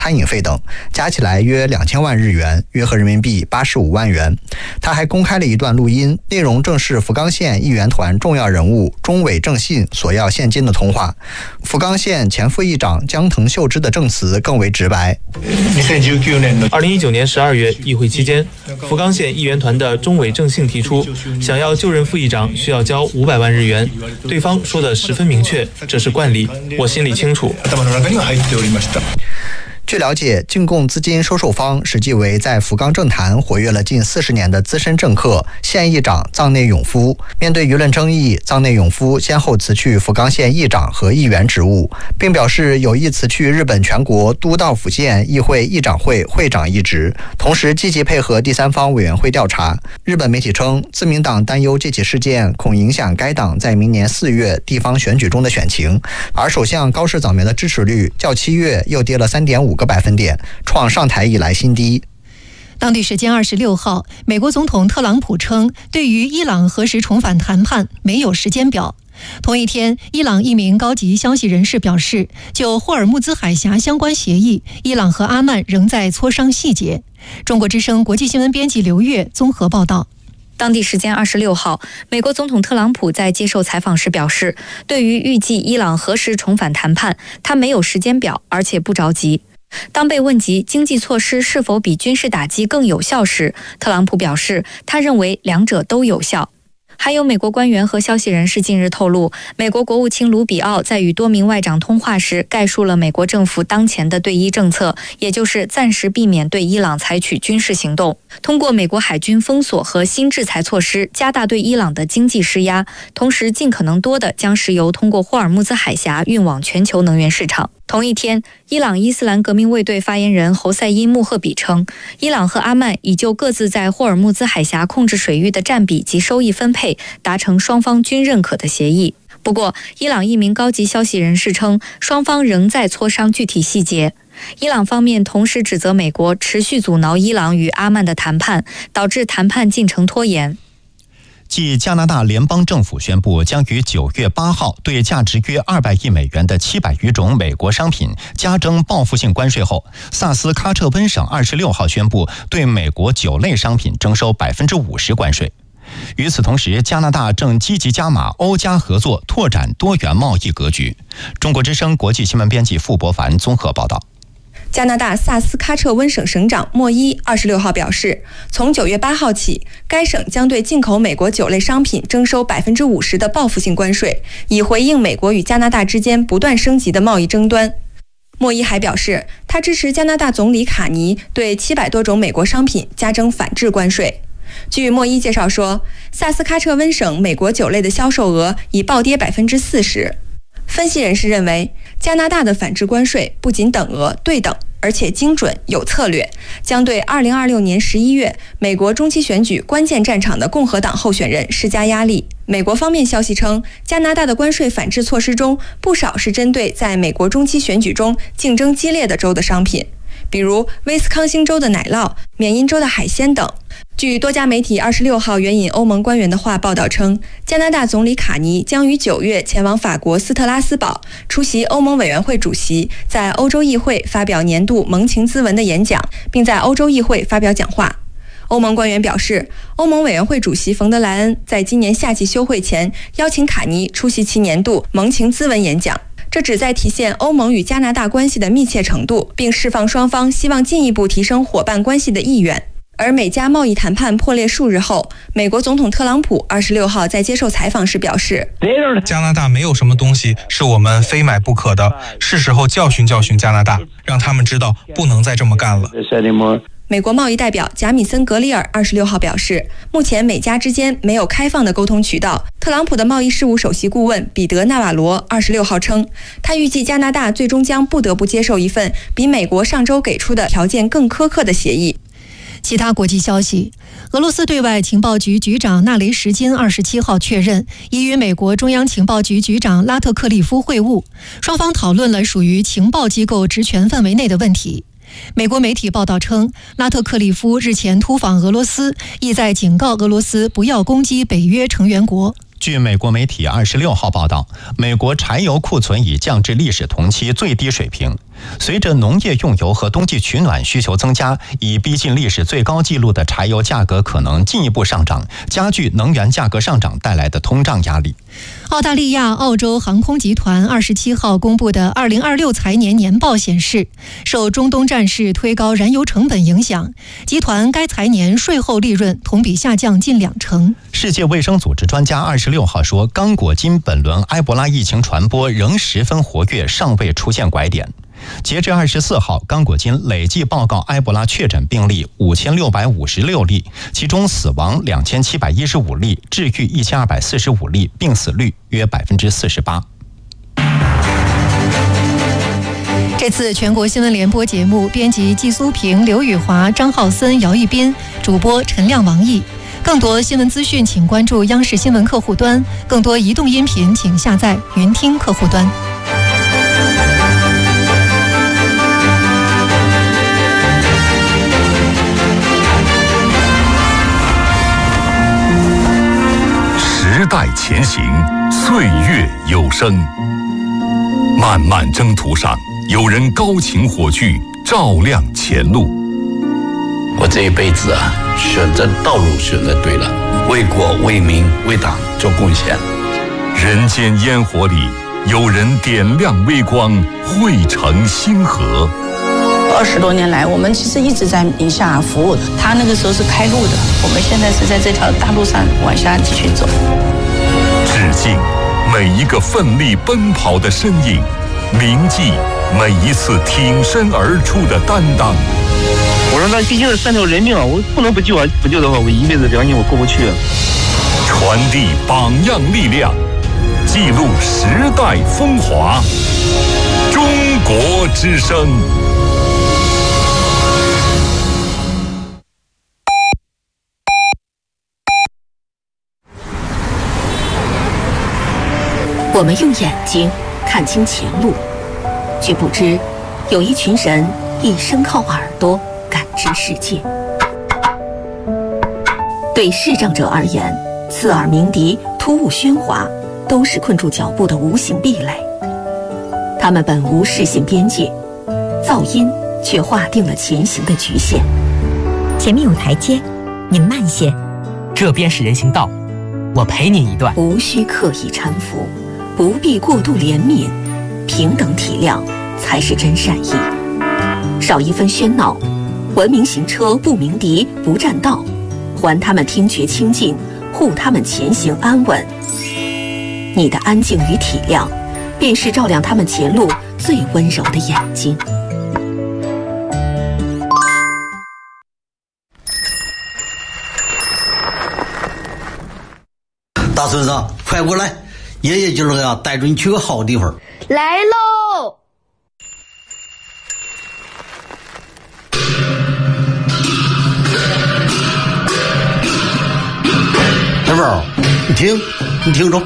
餐饮费等，加起来约2000万日元，约合人民币85万元。他还公开了一段录音，内容正是福冈县议员团重要人物中尾正信索要现金的通话。福冈县前副议长江藤秀之的证词更为直白。 2019年12月，议会期间，福冈县议员团的中尾正信提出，想要就任副议长需要交500万日元，对方说得十分明确，这是惯例，我心里清楚。 据了解，进贡资金收受方实际为在福冈政坛活跃了近40年的资深政客县议长藏内永夫。面对舆论争议，藏内永夫先后辞去福冈县议长和议员职务，并表示有意辞去日本全国都道府县议会议长会会长一职，同时积极配合第三方委员会调查。日本媒体称，自民党担忧这起事件恐影响该党在明年4月地方选举中的选情，而首相高市早苗的支持率较7月又跌了3.5个百分点，创上台以来新低。 当地时间26号，美国总统特朗普称，对于伊朗何时重返谈判没有时间表。同一天，伊朗一名高级消息人士表示，就霍尔木兹海峡相关协议，伊朗和阿曼仍在磋商细节。中国之声国际新闻编辑刘月综合报道。 当地时间26号，美国总统特朗普在接受采访时表示，对于预计伊朗何时重返谈判，他没有时间表，而且不着急。当被问及经济措施是否比军事打击更有效时，特朗普表示，他认为两者都有效。还有美国官员和消息人士近日透露，美国国务卿卢比奥在与多名外长通话时，概述了美国政府当前的对伊政策，也就是暂时避免对伊朗采取军事行动，通过美国海军封锁和新制裁措施加大对伊朗的经济施压，同时尽可能多的将石油通过霍尔木兹海峡运往全球能源市场。同一天，伊朗伊斯兰革命卫队发言人侯赛因穆赫比称，伊朗和阿曼已就各自在霍尔木兹海峡控制水域的占比及收益分配达成双方均认可的协议。不过，伊朗一名高级消息人士称，双方仍在磋商具体细节。伊朗方面同时指责美国持续阻挠伊朗与阿曼的谈判，导致谈判进程拖延。 继加拿大联邦政府宣布将于9月8号对价值约200亿美元的700余种美国商品加征报复性关税后，萨斯喀彻温省26号宣布对美国酒类商品征收50%关税。与此同时，加拿大正积极加码欧加合作，拓展多元贸易格局。中国之声国际新闻编辑傅博凡综合报道。 加拿大萨斯喀彻温省省长莫伊26号表示，从9月8号起，该省将对进口美国酒类商品征收50%的报复性关税，以回应美国与加拿大之间不断升级的贸易争端。莫伊还表示，他支持加拿大总理卡尼对700多种美国商品加征反制关税。据莫伊介绍说，萨斯喀彻温省美国酒类的销售额已暴跌40%。分析人士认为，加拿大的反制关税不仅等额对等，而且精准有策略，将对2026年11月美国中期选举关键战场的共和党候选人施加压力。美国方面消息称，加拿大的关税反制措施中不少是针对在美国中期选举中竞争激烈的州的商品，比如威斯康星州的奶酪、缅因州的海鲜等。据多家媒体26号援引欧盟官员的话报道称，加拿大总理卡尼将于9月前往法国斯特拉斯堡出席欧盟委员会主席在欧洲议会发表年度盟情咨文的演讲，并在欧洲议会发表讲话。欧盟官员表示，欧盟委员会主席冯德莱恩在今年夏季休会前邀请卡尼出席其年度盟情咨文演讲，这旨在体现欧盟与加拿大关系的密切程度，并释放双方希望进一步提升伙伴关系的意愿。而美加贸易谈判破裂数日后，美国总统特朗普26号在接受采访时表示， 加拿大没有什么东西是我们非买不可的，是时候教训教训加拿大，让他们知道不能再这么干了。 美国贸易代表贾米森·格里尔26号表示，目前美加之间没有开放的沟通渠道。特朗普的贸易事务首席顾问彼得·纳瓦罗26号称，他预计加拿大最终将不得不接受一份比美国上周给出的条件更苛刻的协议。 其他国际消息，俄罗斯对外情报局局长纳雷什金27号确认，已与美国中央情报局局长拉特克利夫会晤，双方讨论了属于情报机构职权范围内的问题。美国媒体报道称，拉特克利夫日前突访俄罗斯，意在警告俄罗斯不要攻击北约成员国。 据美国媒体26号报道，美国柴油库存已降至历史同期最低水平。 随着农业用油和冬季取暖需求增加，已逼近历史最高纪录的柴油价格可能进一步上涨，加剧能源价格上涨带来的通胀压力。 澳大利亚澳洲航空集团27号公布的2026财年年报显示，受中东战事推高燃油成本影响，集团该财年税后利润同比下降近20%。 世界卫生组织专家26号说，刚果金本轮埃博拉疫情传播仍十分活跃，尚未出现拐点。截至24号，刚果金累计报告埃博拉确诊病例5656例，其中死亡2715例，治愈1245例，病死率约48%。 这次全国新闻联播节目，编辑季苏平、刘宇华、张浩森、姚一斌，主播陈亮、王毅。更多新闻资讯，请关注央视新闻客户端；更多移动音频，请下载云听客户端。 时代前行，岁月有声。漫漫征途上，有人高擎火炬，照亮前路。 我这一辈子选择道路选择对了，为国为民为党做贡献。 人间烟火里，有人点亮微光，汇成星河。 20多年来，我们其实一直在宁夏服务。他那个时候是开路的，我们现在是在这条大路上往下继续走。 致敬每一个奋力奔跑的身影，铭记每一次挺身而出的担当。 我说那毕竟是3条人命啊，我不能不救啊！不救的话，我一辈子良心我过不去。 传递榜样力量，记录时代风华。中国之声。 我们用眼睛看清前路，却不知有一群人一生靠耳朵感知世界。对视障者而言，刺耳鸣笛、突兀喧哗都是困住脚步的无形壁垒。他们本无视线边界，噪音却划定了前行的局限。 前面有台阶，您慢些。 这边是人行道，我陪你一段。 无需刻意搀扶，不必过度怜悯，平等体谅才是真善意。少一分喧闹，文明行车不鸣笛不占道，还他们听觉清净，护他们前行安稳。你的安静与体谅，便是照亮他们前路最温柔的眼睛。 大孙子，快过来！爷爷今儿个带着你去个好地方。 来喽！ 小宝，你听着，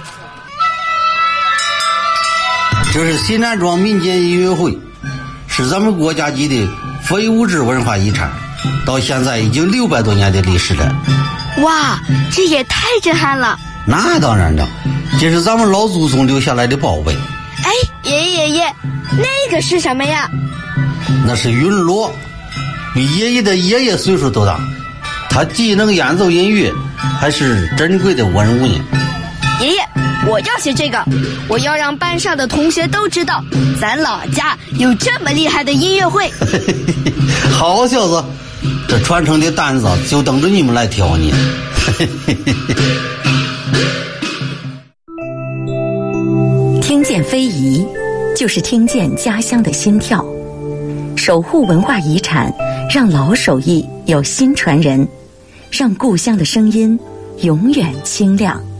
这是西南庄民间音乐会，是咱们国家级的非物质文化遗产，到现在已经600多年的历史了。 哇，这也太震撼了！ 那当然了，这是咱们老祖宗留下来的宝贝。 哎，爷爷，那个是什么呀？ 那是云锣，比爷爷的爷爷岁数都大，他既能演奏音乐，还是珍贵的文物呢。 爷爷，我要学这个，我要让班上的同学都知道，咱老家有这么厉害的音乐会。 好小子，这传承的担子就等着你们来挑呢。 听见非遗，就是听见家乡的心跳。守护文化遗产，让老手艺有新传人，让故乡的声音永远清亮。